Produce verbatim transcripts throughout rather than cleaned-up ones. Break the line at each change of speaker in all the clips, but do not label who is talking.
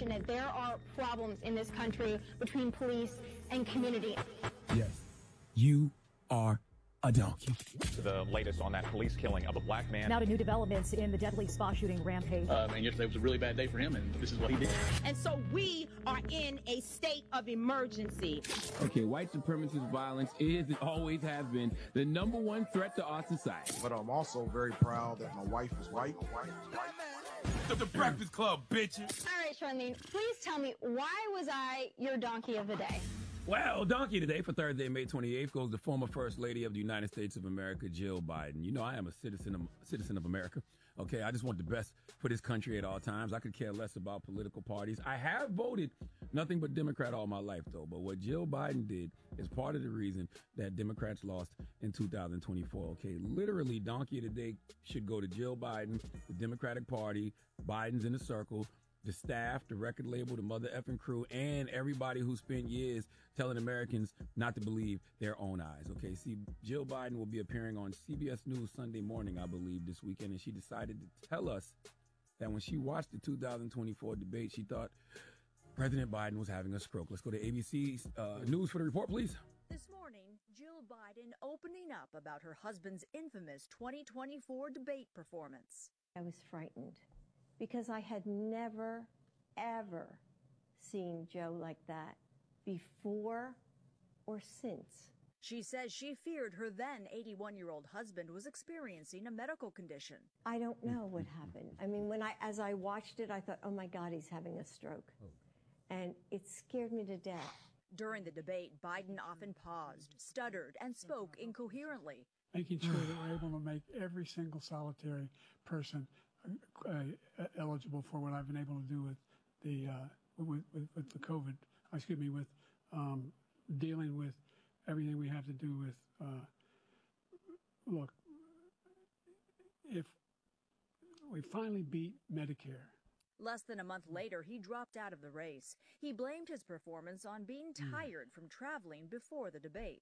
recognition that there are problems in this country between police and community.
Yes, you are a donkey.
The latest on that police killing of a black man.
Now to new developments in the deadly spa shooting rampage.
Um, and yesterday was a really bad day for him, and this is what he did.
And so we are in a state of emergency.
Okay, white supremacist violence is and always has been the number one threat to our society.
But I'm also very proud that my wife is white. white, white.
The, the Breakfast Club, bitches.
All right, Charlene, please tell me, why was I your donkey of the day?
Well, donkey today for Thursday, May twenty-eighth, goes the former First Lady of the United States of America, Jill Biden. You know, I am a citizen of, citizen of America. Okay, I just want the best for this country at all times. I could care less about political parties. I have voted nothing but Democrat all my life, though. But what Jill Biden did is part of the reason that Democrats lost in two thousand twenty-four. Okay, literally, donkey today should go to Jill Biden, the Democratic Party, Biden's in the circle, the staff, the record label, the mother effing crew, and everybody who spent years telling Americans not to believe their own eyes. Okay, see, Jill Biden will be appearing on C B S News Sunday morning, I believe, this weekend, and she decided to tell us that when she watched the two thousand twenty-four debate, she thought President Biden was having a stroke. Let's go to A B C uh, News for the report, please.
This morning, Jill Biden opening up about her husband's infamous twenty twenty-four debate performance.
I was frightened because I had never, ever seen Joe like that before or since.
She says she feared her then eighty-one-year-old husband was experiencing a medical condition.
I don't know what happened. I mean, when I, as I watched it, I thought, oh my God, he's having a stroke. Oh. And it scared me to death.
During the debate, Biden often paused, stuttered, and spoke incoherently.
Making sure that we're able to make every single solitary person uh, eligible for what I've been able to do with the uh, with, with, with the COVID. Excuse me, with um, dealing with everything we have to do with. Uh, look, if we finally beat Medicare.
Less than a month later, he dropped out of the race. He blamed his performance on being tired mm. from traveling before the debate.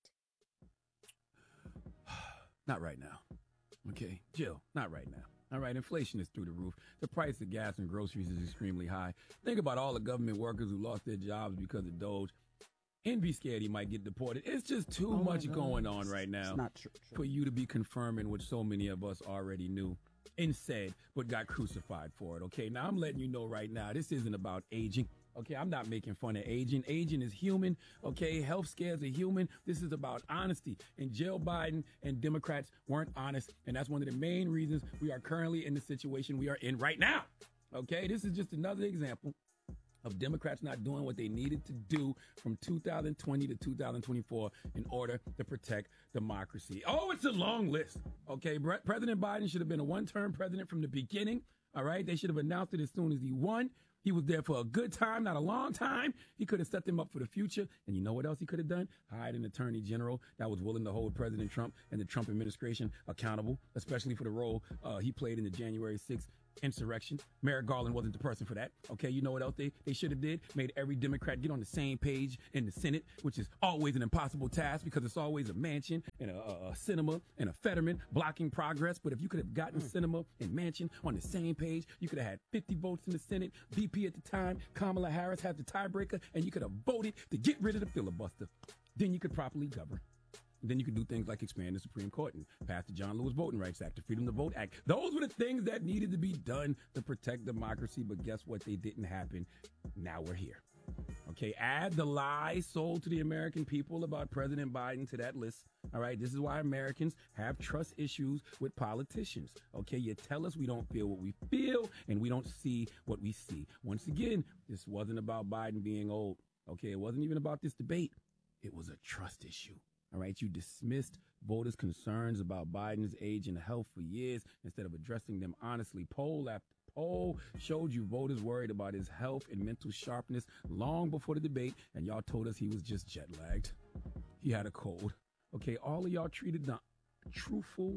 Not right now. Okay, Jill, not right now. All right, inflation is through the roof. The price of gas and groceries is extremely high. Think about all the government workers who lost their jobs because of Doge and be scared he might get deported. It's just too oh much going on right now
it's not true, true.
for you to be confirming what so many of us already knew and said, but got crucified for it. Okay, now I'm letting you know right now, this isn't about aging. Okay, I'm not making fun of aging. Aging is human. Okay, health scares are human. This is about honesty. And Jill Biden and Democrats weren't honest. And that's one of the main reasons we are currently in the situation we are in right now. Okay, this is just another example of Democrats not doing what they needed to do from two thousand twenty to two thousand twenty-four in order to protect democracy. Oh, it's a long list. Okay, President Biden should have been a one-term president from the beginning. All right, they should have announced it as soon as he won. He was there for a good time, not a long time. He could have set them up for the future. And you know what else he could have done? Hired an attorney general that was willing to hold President Trump and the Trump administration accountable, especially for the role uh, he played in the January sixth insurrection. Merrick Garland wasn't the person for that. Okay, you know what else they, they should have did? Made every Democrat get on the same page in the Senate, which is always an impossible task because it's always a Manchin and a, a, a Sinema and a Fetterman blocking progress. But if you could have gotten mm. Sinema and Manchin on the same page, you could have had fifty votes in the Senate. V P at the time, Kamala Harris had the tiebreaker, and you could have voted to get rid of the filibuster. Then you could properly govern. Then you could do things like expand the Supreme Court and pass the John Lewis Voting Rights Act, the Freedom to Vote Act. Those were the things that needed to be done to protect democracy. But guess what? They didn't happen. Now we're here. Okay, add the lies sold to the American people about President Biden to that list. All right, this is why Americans have trust issues with politicians. Okay, you tell us we don't feel what we feel and we don't see what we see. Once again, this wasn't about Biden being old. Okay, it wasn't even about this debate. It was a trust issue. All right, you dismissed voters' concerns about Biden's age and health for years instead of addressing them honestly. Poll after poll showed you voters worried about his health and mental sharpness long before the debate, and y'all told us he was just jet-lagged. He had a cold. Okay, all of y'all treated the truthful,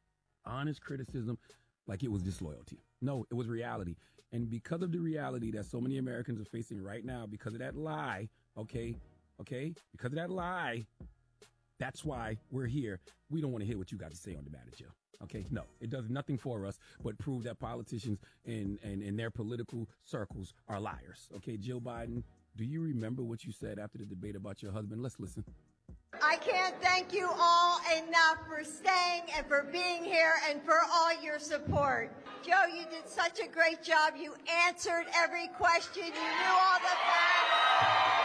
honest criticism like it was disloyalty. No, it was reality. And because of the reality that so many Americans are facing right now, because of that lie, okay, okay, because of that lie, That's why we're here. We don't want to hear what you got to say on the matter, Jill. Okay? No, it does nothing for us but prove that politicians and, and, and their political circles are liars. Okay, Jill Biden, do you remember what you said after the debate about your husband? Let's listen.
I can't thank you all enough for staying and for being here and for all your support. Joe, you did such a great job. You answered every question. You knew all the facts.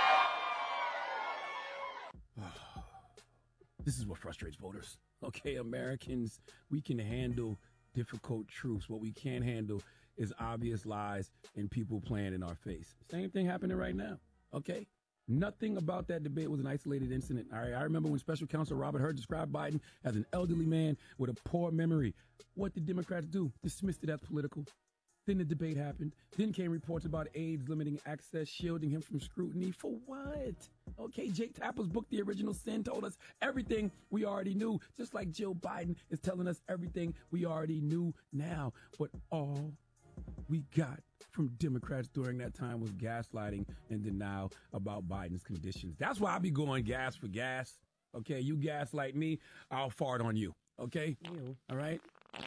This is what frustrates voters. Okay, Americans, we can handle difficult truths. What we can't handle is obvious lies and people playing in our face. Same thing happening right now. Okay? Nothing about that debate was an isolated incident. All right, I remember when Special Counsel Robert Hur described Biden as an elderly man with a poor memory. What did Democrats do? Dismissed it as political. Then the debate happened. Then came reports about AIDS limiting access, shielding him from scrutiny. For what? Okay, Jake Tapper's book, The Original Sin, told us everything we already knew, just like Jill Biden is telling us everything we already knew now. But all we got from Democrats during that time was gaslighting and denial about Biden's conditions. That's why I be going gas for gas. Okay, you gaslight me, I'll fart on you. Okay? Ew. All right?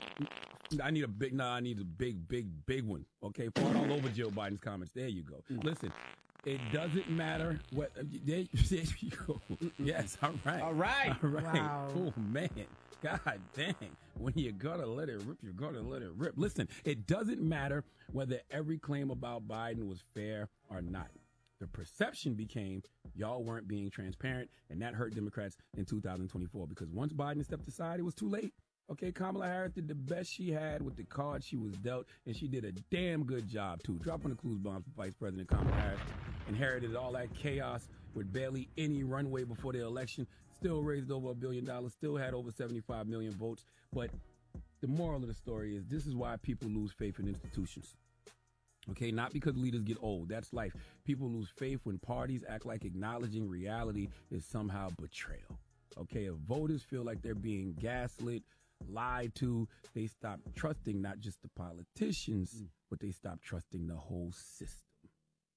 I need a big, nah, I need a big, big, big one. Okay, fart all over Joe Biden's comments. There you go. Mm. Listen, it doesn't matter what, there, there you go. Yes, all right.
All right.
All right.
Wow.
Oh, man. God dang. When you're going to let it rip, you're going to let it rip. Listen, it doesn't matter whether every claim about Biden was fair or not. The perception became y'all weren't being transparent, and that hurt Democrats in two thousand twenty-four because once Biden stepped aside, it was too late. Okay, Kamala Harris did the best she had with the cards she was dealt, and she did a damn good job, too. Dropping the clues bombs for Vice President Kamala Harris. Inherited all that chaos with barely any runway before the election. Still raised over a billion dollars. Still had over seventy-five million votes. But the moral of the story is this is why people lose faith in institutions. Okay, not because leaders get old. That's life. People lose faith when parties act like acknowledging reality is somehow betrayal. Okay, if voters feel like they're being gaslit, lied to, they stop trusting not just the politicians, mm. but they stop trusting the whole system.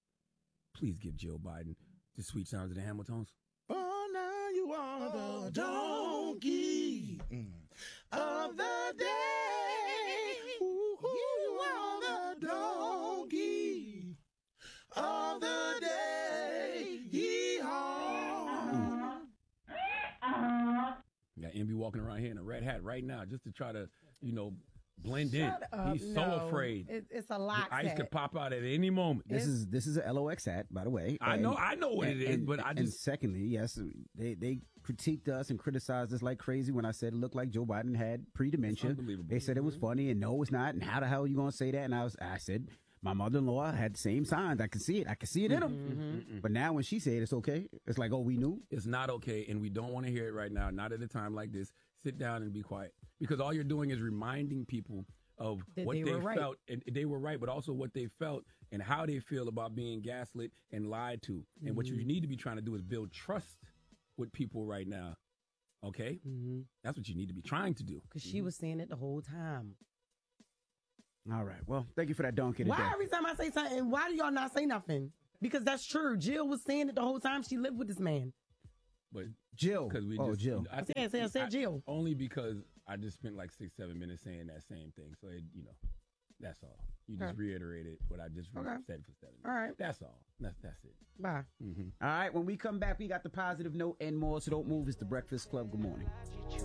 Please give Joe Biden the sweet sounds of the Hamiltons.
Oh, now you are the donkey mm. of the day. Ooh, you are the donkey of the day. Yeehaw.
Mm. Got Envy walking around here in a red hat right now just to try to, you know, blend in.
Shut up.
He's
No.
so afraid.
It, it's a lot.
The ice could pop out at any moment.
This is this is an L O X hat, by the way.
I
And-
know, I know what
and-
it is,
and-
but I
and
just
secondly, yes, they they critiqued us and criticized us like crazy when I said it looked like Joe Biden had pre-dementia.
unbelievable.
They said it was funny, and no, it's not. And how the hell are you going to say that? And I was, I said, my mother-in-law had the same signs. I can see it. I can see it in him.
Mm-hmm.
But now when she said it's okay, it's like, oh, we knew.
It's not okay, and we don't want to hear it right now. Not at a time like this. Sit down and be quiet, because all you're doing is reminding people of
That
what
they
they,
were right.
felt, and they were right, but also what they felt and how they feel about being gaslit and lied to. And what you need to be trying to do is build trust with people right now. Okay,
Mm-hmm.
that's what you need to be trying to do.
Because she was saying it the whole time.
All right. Well, thank you for that donkey
Why
today.
every time I say something, why do y'all not say nothing? Because that's true. Jill was saying it the whole time she lived with this man.
But
Jill.
because we
Oh,
just,
Jill.
I
I said, I said, I said Jill.
only because I just spent like six, seven minutes saying that same thing. So it, you know, that's all. You just
Okay.
reiterated what I just
Okay.
said for seven.
All right.
That's all. That's that's it.
Bye.
Mm-hmm.
All right. When we come back, we got the positive note and more. So don't move. It's the Breakfast Club. Good morning.